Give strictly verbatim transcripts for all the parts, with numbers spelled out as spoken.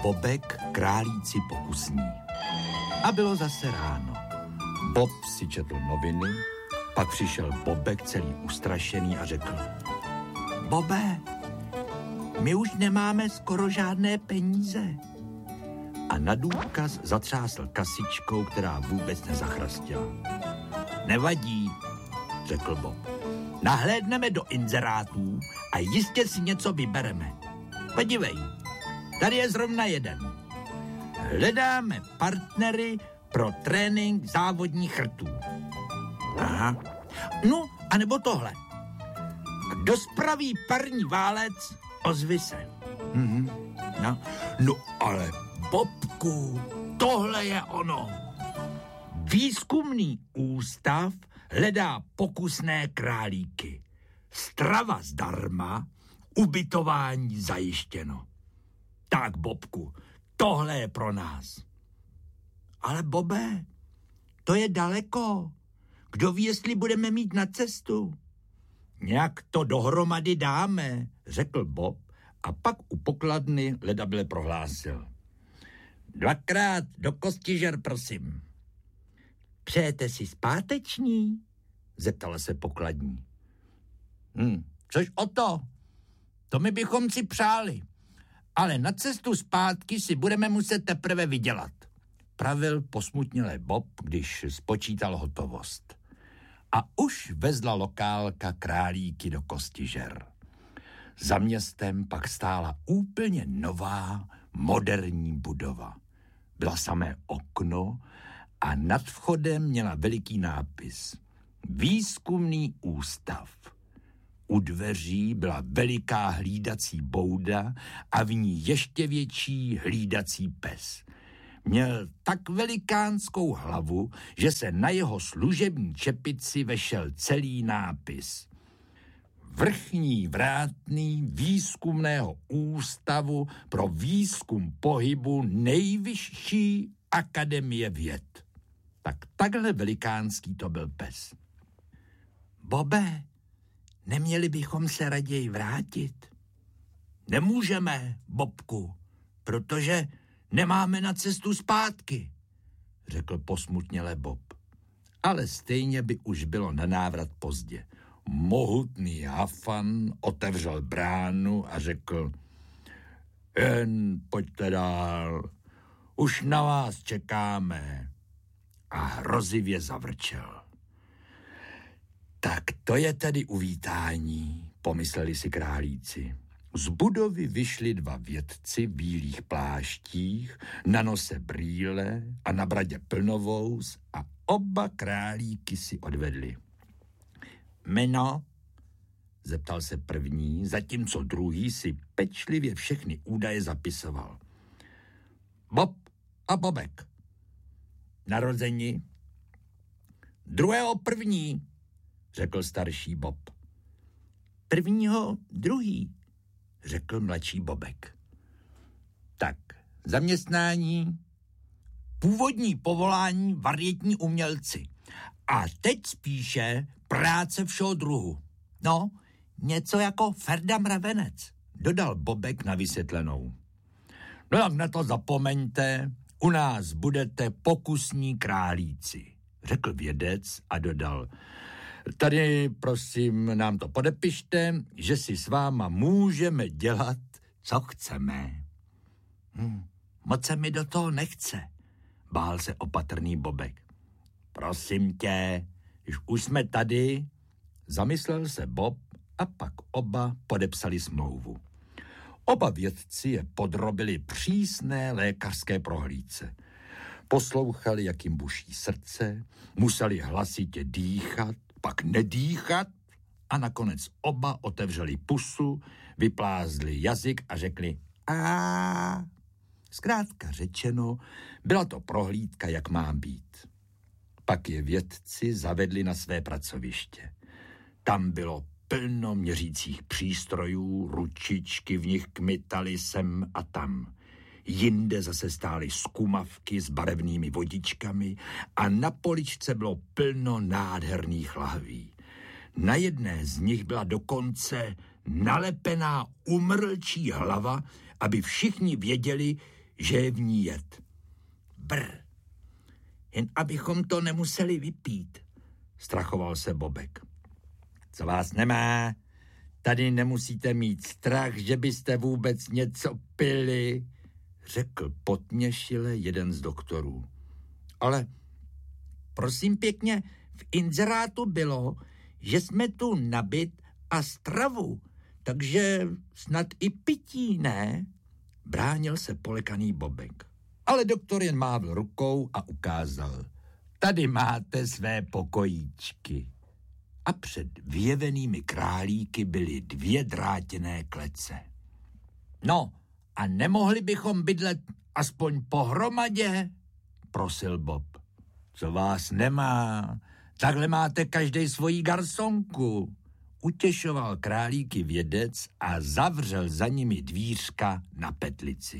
Bobek, králíci pokusní. A bylo zase ráno. Bob si četl noviny, pak přišel Bobek celý ustrašený a řekl: Bobe, my už nemáme skoro žádné peníze. A na důkaz zatřásl kasičkou, která vůbec nezachrastila. Nevadí, řekl Bob. Nahlédneme do inzerátů a jistě si něco vybereme. Podívej, tady je zrovna jeden. Hledáme partnery pro trénink závodních chrtů. Aha. No, anebo tohle. Kdo spraví parní válec, ozvi se. Mhm. No. no, ale Bobku, tohle je ono. Výzkumný ústav hledá pokusné králíky. Strava zdarma, ubytování zajištěno. Tak, Bobku, tohle je pro nás. Ale Bobe, to je daleko. Kdo ví, jestli budeme mít na cestu? Nějak to dohromady dáme, řekl Bob a pak u pokladny ledabyle prohlásil. Dvakrát do Kostižer, prosím. Přejete si zpáteční? Zeptala se pokladní. Hm, což o to? To my bychom si přáli. Ale na cestu zpátky si budeme muset teprve vydělat. Pravil posmutněle Bob, když spočítal hotovost. A už vezla lokálka králíky do Kostižer. Za městem pak stála úplně nová, moderní budova. Byla samé okno a nad vchodem měla veliký nápis. Výzkumný ústav. U dveří byla veliká hlídací bouda a v ní ještě větší hlídací pes. Měl tak velikánskou hlavu, že se na jeho služební čepici vešel celý nápis. Vrchní vrátný výzkumného ústavu pro výzkum pohybu nejvyšší akademie věd. Tak takhle velikánský to byl pes. Bobe, neměli bychom se raději vrátit? Nemůžeme, Bobku, protože nemáme na cestu zpátky, řekl posmutněle Bob. Ale stejně by už bylo na návrat pozdě. Mohutný Hafan otevřel bránu a řekl: Jen pojďte dál, už na vás čekáme. A hrozivě zavrčel. Tak to je tedy uvítání, pomysleli si králíci. Z budovy vyšli dva vědci v bílých pláštích, na nose brýle a na bradě plnovous a oba králíky si odvedli. Jméno? Zeptal se první, zatímco druhý si pečlivě všechny údaje zapisoval. Bob a Bobek. Narození? Druhého první, řekl starší Bob. Prvního druhý, řekl mladší Bobek. Tak, zaměstnání, původní povolání varietní umělci. A teď spíše práce všeho druhu. No, něco jako Ferda Mravenec, dodal Bobek na vysvětlenou. No jak na to zapomeňte, u nás budete pokusní králíci, řekl vědec a dodal. Tady, prosím, nám to podepište, že si s váma můžeme dělat, co chceme. Hm, moc se mi do toho nechce, bál se opatrný Bobek. Prosím tě, když už jsme tady, zamyslel se Bob a pak oba podepsali smlouvu. Oba vědci je podrobili přísné lékařské prohlídce. Poslouchali, jak jim buší srdce, museli hlasitě dýchat, pak nedýchat a nakonec oba otevřeli pusu, vyplázli jazyk a řekli a. Zkrátka řečeno, byla to prohlídka, jak má být. Pak je vědci zavedli na své pracoviště. Tam bylo plno měřících přístrojů, ručičky v nich kmitaly sem a tam. Jinde zase stály zkumavky s barevnými vodičkami a na poličce bylo plno nádherných lahví. Na jedné z nich byla dokonce nalepená umrlčí hlava, aby všichni věděli, že je v ní jed. Brr, jen abychom to nemuseli vypít, strachoval se Bobek. Co vás nemá, tady nemusíte mít strach, že byste vůbec něco pili, řekl potněšile jeden z doktorů. Ale prosím pěkně, v inzerátu bylo, že jsme tu na byt a stravu, takže snad i pití, ne? Bránil se polekaný Bobek. Ale doktor jen mávl rukou a ukázal. Tady máte své pokojíčky. A před vyjevenými králíky byly dvě drátěné klece. No, a nemohli bychom bydlet aspoň pohromadě? Prosil Bob. Co vás nemá? Takhle máte každej svoji garsonku. Utěšoval králíky vědec a zavřel za nimi dvířka na petlici.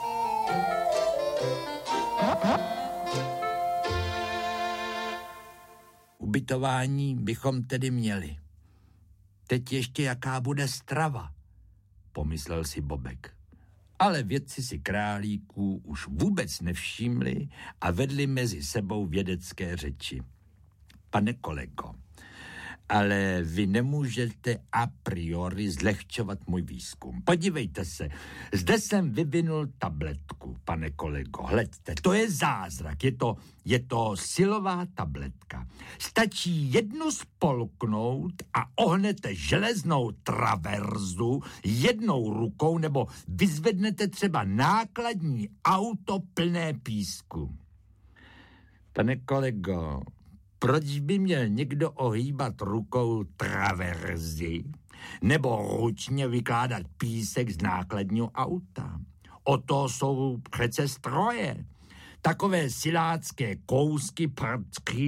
Ubytování bychom tedy měli. Teď ještě jaká bude strava, pomyslel si Bobek. Ale vědci si králíků už vůbec nevšimli a vedli mezi sebou vědecké řeči. Pane kolego, ale vy nemůžete a priori zlehčovat můj výzkum. Podívejte se, zde jsem vyvinul tabletku, pane kolego. Hleďte, to je zázrak, je to, je to silová tabletka. Stačí jednu spolknout a ohnete železnou traverzu jednou rukou nebo vyzvednete třeba nákladní auto plné písku. Pane kolego, proč by měl někdo ohýbat rukou traverzi nebo ručně vykládat písek z nákladního auta? O to jsou přece stroje. Takové silácké kousky prcky